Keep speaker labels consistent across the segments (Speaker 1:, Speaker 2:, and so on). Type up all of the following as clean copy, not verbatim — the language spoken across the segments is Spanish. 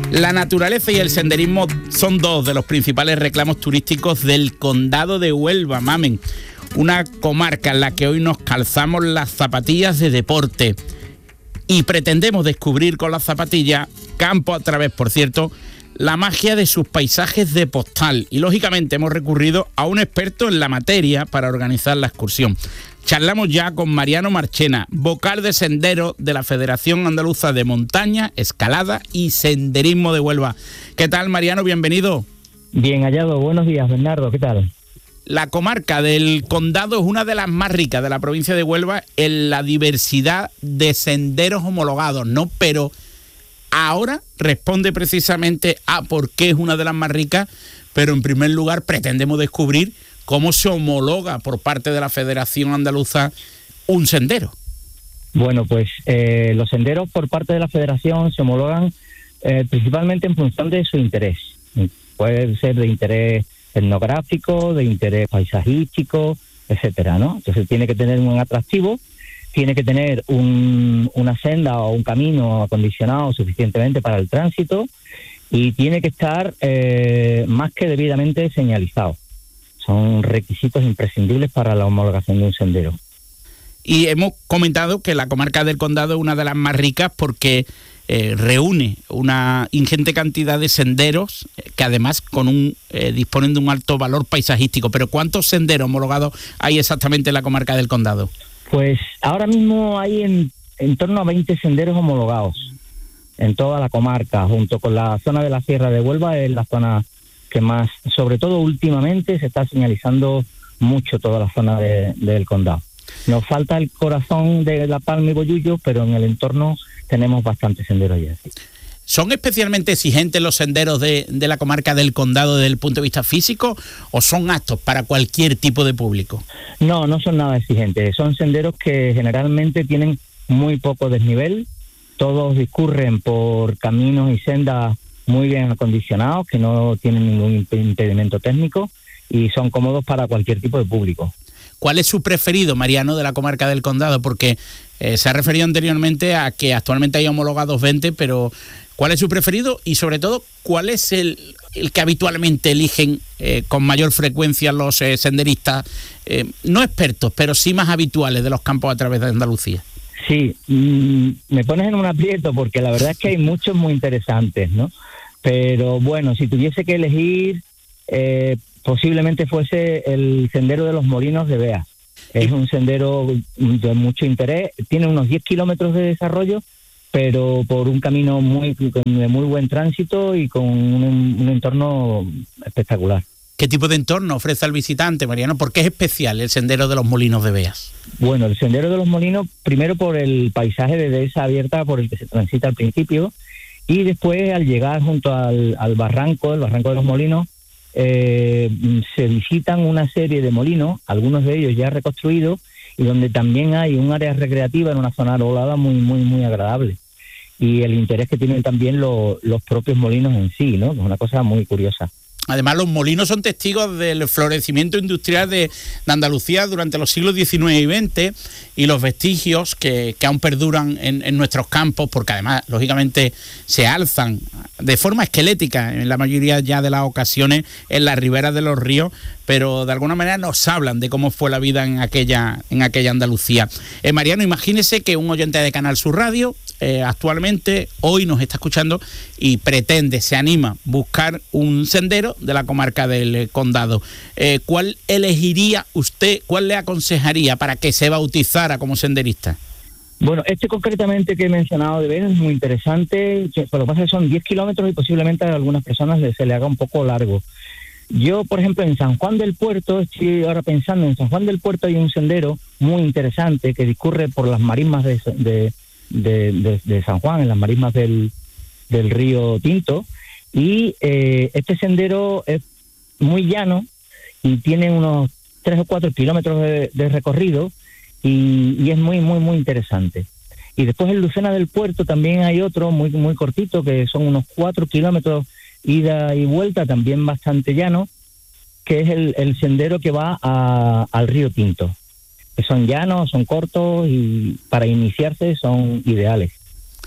Speaker 1: La naturaleza y el senderismo son dos de los principales reclamos turísticos del Condado de Huelva, Mamen. Una comarca en la que hoy nos calzamos las zapatillas de deporte y pretendemos descubrir con las zapatillas, campo a través, por cierto, la magia de sus paisajes de postal. Y lógicamente hemos recurrido a un experto en la materia para organizar la excursión. Charlamos ya con Mariano Marchena, vocal de sendero de la Federación Andaluza de Montaña, Escalada y Senderismo de Huelva. ¿Qué tal, Mariano? Bienvenido.
Speaker 2: Bien hallado. Buenos días, Bernardo. ¿Qué tal?
Speaker 1: La comarca del Condado es una de las más ricas de la provincia de Huelva en la diversidad de senderos homologados, ¿no? Pero ahora responde precisamente a por qué es una de las más ricas, pero en primer lugar pretendemos descubrir cómo se homologa por parte de la Federación Andaluza un sendero. Bueno, pues los senderos por parte de la Federación se homologan principalmente en función de su interés. Puede ser de interés etnográfico, de interés paisajístico, etcétera, ¿no? Entonces tiene que tener un atractivo, tiene que tener una senda o un camino acondicionado suficientemente para el tránsito y tiene que estar más que debidamente señalizado. Son requisitos imprescindibles para la homologación de un sendero. Y hemos comentado que la comarca del Condado es una de las más ricas porque reúne una ingente cantidad de senderos que además disponen de un alto valor paisajístico. Pero ¿cuántos senderos homologados hay exactamente en la comarca del Condado? Pues ahora mismo hay en torno a 20 senderos homologados en toda la comarca, junto con la zona de la Sierra de Huelva, es la zona que más, sobre todo últimamente, se está señalizando mucho toda la zona del condado. Nos falta el corazón de La Palma y Bollullo, pero en el entorno tenemos bastantes senderos ya. ¿Son especialmente exigentes los senderos de la comarca del condado desde el punto de vista físico o son aptos para cualquier tipo de público? No, no son nada exigentes. Son senderos que generalmente tienen muy poco desnivel. Todos discurren por caminos y sendas muy bien acondicionados, que no tienen ningún impedimento técnico y son cómodos para cualquier tipo de público. ¿Cuál es su preferido, Mariano, de la comarca del Condado? Porque se ha referido anteriormente a que actualmente hay homologados 20, pero ¿cuál es su preferido? Y sobre todo, ¿cuál es el que habitualmente eligen con mayor frecuencia los senderistas, no expertos, pero sí más habituales de los campos a través de Andalucía? Sí, me pones en un aprieto porque la verdad es que hay muchos muy interesantes, ¿no? Pero bueno, si tuviese que elegir, posiblemente fuese el sendero de los Molinos de Beas. Es un sendero de mucho interés, tiene unos 10 kilómetros de desarrollo, pero por un camino de muy buen tránsito y con un entorno espectacular. ¿Qué tipo de entorno ofrece al visitante, Mariano? ¿Por qué es especial el sendero de los Molinos de Beas? Bueno, el sendero de los Molinos, primero por el paisaje de dehesa abierta por el que se transita al principio, y después al llegar junto al barranco, el barranco de los Molinos, se visitan una serie de molinos, algunos de ellos ya reconstruidos, y donde también hay un área recreativa en una zona arbolada muy agradable. Y el interés que tienen también los propios molinos en sí, ¿no? Es una cosa muy curiosa. Además, los molinos son testigos del florecimiento industrial de Andalucía durante los siglos XIX y XX y los vestigios que aún perduran en nuestros campos, porque además, lógicamente, se alzan de forma esquelética en la mayoría ya de las ocasiones en las riberas de los ríos, pero de alguna manera nos hablan de cómo fue la vida en aquella Andalucía. Mariano, imagínese que un oyente de Canal Sur Radio actualmente hoy nos está escuchando y se anima a buscar un sendero de la comarca del Condado. ¿Cuál elegiría usted, cuál le aconsejaría para que se bautizara como senderista? Bueno, concretamente que he mencionado de Beas es muy interesante, lo que pasa es que son 10 kilómetros y posiblemente a algunas personas se le haga un poco largo. Yo, por ejemplo, en San Juan del Puerto, estoy ahora pensando, en San Juan del Puerto hay un sendero muy interesante que discurre por las marismas de San Juan, en las marismas del río Tinto, y este sendero es muy llano y tiene unos 3 o 4 kilómetros de recorrido y es muy interesante. Y después en Lucena del Puerto también hay otro muy cortito, que son unos 4 kilómetros ida y vuelta, también bastante llano, que es el sendero que va al río Tinto. Que son llanos, son cortos y para iniciarse son ideales.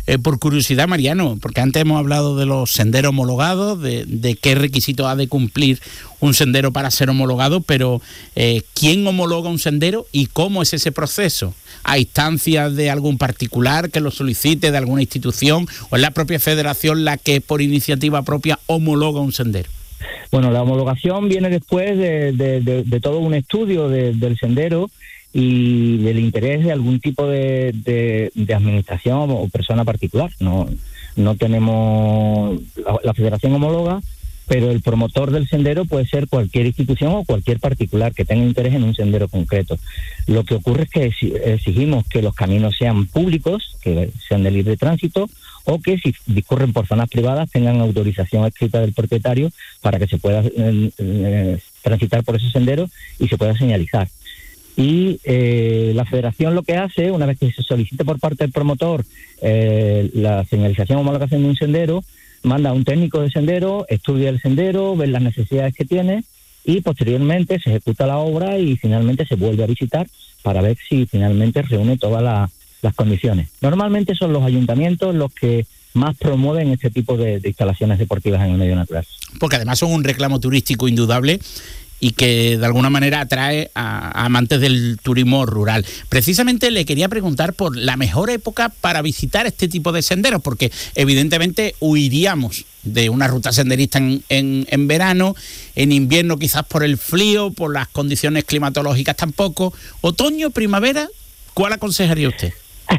Speaker 1: Por curiosidad, Mariano, porque antes hemos hablado de los senderos homologados, de qué requisitos ha de cumplir un sendero para ser homologado, pero ¿quién homologa un sendero y cómo es ese proceso? ¿A instancias de algún particular que lo solicite, de alguna institución, o es la propia federación la que por iniciativa propia homologa un sendero?
Speaker 2: Bueno, la homologación viene después de todo un estudio del sendero y del interés de algún tipo de administración o persona particular. No tenemos la federación homóloga, pero el promotor del sendero puede ser cualquier institución o cualquier particular que tenga interés en un sendero concreto. Lo que ocurre es que exigimos que los caminos sean públicos, que sean de libre tránsito, o que si discurren por zonas privadas tengan autorización escrita del propietario para que se pueda transitar por esos senderos y se pueda señalizar. Y la federación lo que hace, una vez que se solicite por parte del promotor la señalización o homologación de un sendero, manda a un técnico de sendero, estudia el sendero, ve las necesidades que tiene y posteriormente se ejecuta la obra y finalmente se vuelve a visitar para ver si finalmente reúne todas las condiciones. Normalmente son los ayuntamientos los que más promueven este tipo de instalaciones deportivas en el medio natural.
Speaker 1: Porque además son un reclamo turístico indudable y que de alguna manera atrae a amantes del turismo rural. Precisamente le quería preguntar por la mejor época para visitar este tipo de senderos, porque evidentemente huiríamos de una ruta senderista en verano, en invierno quizás por el frío, por las condiciones climatológicas tampoco. Otoño, primavera, ¿cuál aconsejaría usted?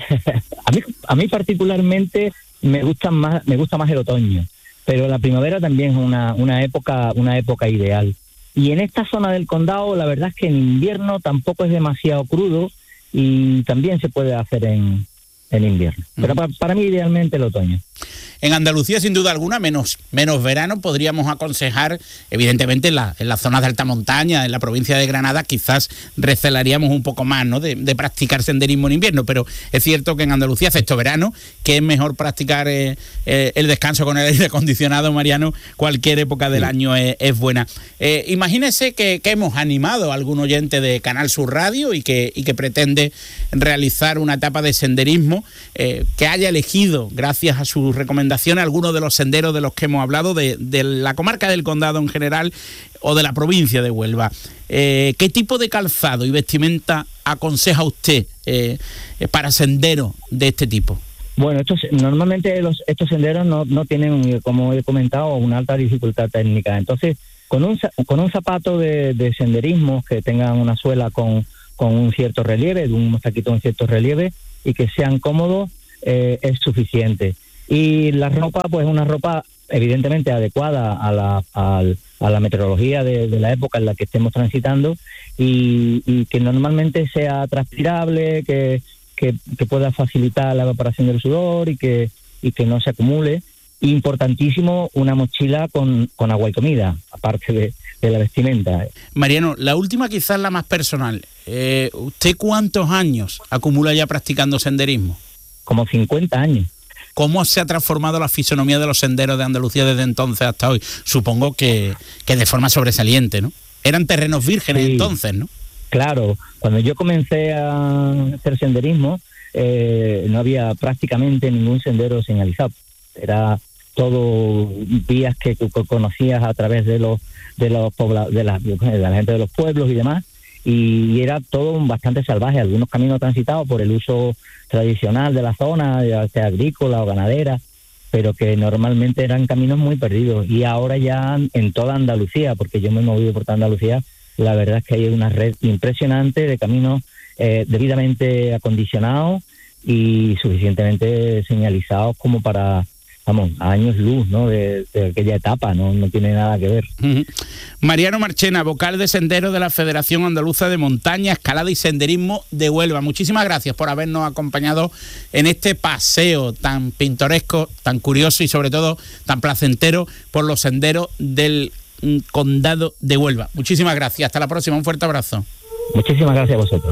Speaker 2: a mí particularmente me gusta más el otoño, pero la primavera también es una época ideal. Y en esta zona del condado, la verdad es que en invierno tampoco es demasiado crudo y también se puede hacer en invierno. Pero para mí, idealmente, el otoño.
Speaker 1: En Andalucía, sin duda alguna, menos verano, podríamos aconsejar, evidentemente, en las zonas de alta montaña, en la provincia de Granada, quizás recelaríamos un poco más, ¿no?, de practicar senderismo en invierno, pero es cierto que en Andalucía, excepto verano, que es mejor practicar el descanso con el aire acondicionado, Mariano, cualquier época del año es buena. Imagínese que hemos animado a algún oyente de Canal Sur Radio y que pretende realizar una etapa de senderismo, que haya elegido, gracias a sus recomendaciones, algunos de los senderos de los que hemos hablado, de la comarca del Condado en general o de la provincia de Huelva. ¿Qué tipo de calzado y vestimenta aconseja usted para senderos de este tipo?
Speaker 2: Bueno, normalmente estos senderos no tienen, como he comentado, una alta dificultad técnica. Entonces, con un zapato de senderismo que tengan una suela con un cierto relieve, un mostaquito con cierto relieve y que sean cómodos, es suficiente. Y la ropa, pues una ropa evidentemente adecuada a la meteorología de la época en la que estemos transitando y que normalmente sea transpirable, que pueda facilitar la evaporación del sudor y que no se acumule. Importantísimo, una mochila con agua y comida, aparte de la vestimenta.
Speaker 1: Mariano, la última quizás la más personal. ¿Usted cuántos años acumula ya practicando senderismo?
Speaker 2: Como 50 años.
Speaker 1: ¿Cómo se ha transformado la fisonomía de los senderos de Andalucía desde entonces hasta hoy? Supongo que de forma sobresaliente, ¿no? Eran terrenos vírgenes entonces, ¿no?
Speaker 2: Claro, cuando yo comencé a hacer senderismo, no había prácticamente ningún sendero señalizado. Era todo vías que conocías a través de la gente de los pueblos y demás, y era todo bastante salvaje, algunos caminos transitados por el uso tradicional de la zona, ya sea agrícola o ganadera, pero que normalmente eran caminos muy perdidos. Y ahora ya en toda Andalucía, porque yo me he movido por toda Andalucía, la verdad es que hay una red impresionante de caminos debidamente acondicionados y suficientemente señalizados como para, a años luz, ¿no?, de aquella etapa, no tiene nada que ver.
Speaker 1: Mariano Marchena, vocal de Senderos de la Federación Andaluza de Montaña, Escalada y Senderismo de Huelva. Muchísimas gracias por habernos acompañado en este paseo tan pintoresco, tan curioso y sobre todo tan placentero por los senderos del Condado de Huelva. Muchísimas gracias. Hasta la próxima. Un fuerte abrazo.
Speaker 2: Muchísimas gracias a vosotros.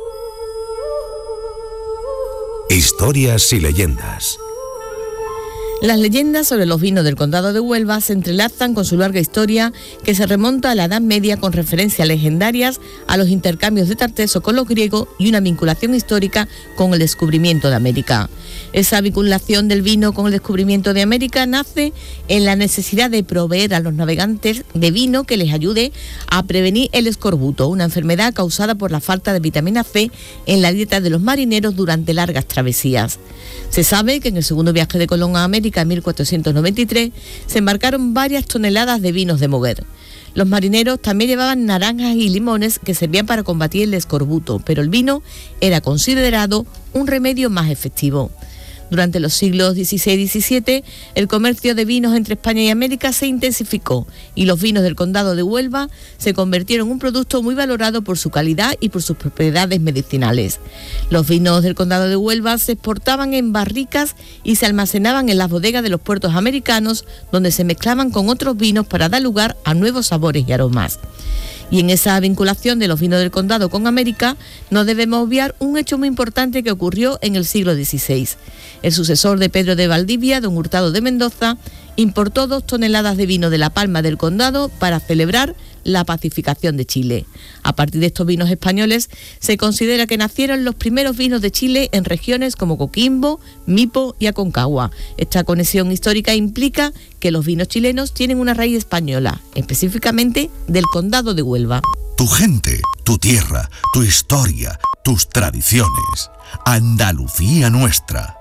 Speaker 3: Historias y leyendas. Las leyendas sobre los vinos del Condado de Huelva se entrelazan con su larga historia, que se remonta a la Edad Media, con referencias legendarias a los intercambios de Tarteso con los griegos y una vinculación histórica con el descubrimiento de América. Esa vinculación del vino con el descubrimiento de América nace en la necesidad de proveer a los navegantes de vino que les ayude a prevenir el escorbuto, una enfermedad causada por la falta de vitamina C en la dieta de los marineros durante largas travesías. Se sabe que en el segundo viaje de Colón a América en 1493 se embarcaron varias toneladas de vinos de Moguer. Los marineros también llevaban naranjas y limones que servían para combatir el escorbuto, pero el vino era considerado un remedio más efectivo. Durante los siglos XVI y XVII, el comercio de vinos entre España y América se intensificó y los vinos del Condado de Huelva se convirtieron en un producto muy valorado por su calidad y por sus propiedades medicinales. Los vinos del Condado de Huelva se exportaban en barricas y se almacenaban en las bodegas de los puertos americanos, donde se mezclaban con otros vinos para dar lugar a nuevos sabores y aromas. Y en esa vinculación de los vinos del condado con América, no debemos obviar un hecho muy importante que ocurrió en el siglo XVI. El sucesor de Pedro de Valdivia, don Hurtado de Mendoza, importó 2 toneladas de vino de La Palma del Condado para celebrar la pacificación de Chile. A partir de estos vinos españoles, se considera que nacieron los primeros vinos de Chile en regiones como Coquimbo, Mipo y Aconcagua. Esta conexión histórica implica que los vinos chilenos tienen una raíz española, específicamente del Condado de Huelva.
Speaker 4: Tu gente, tu tierra, tu historia, tus tradiciones. Andalucía nuestra.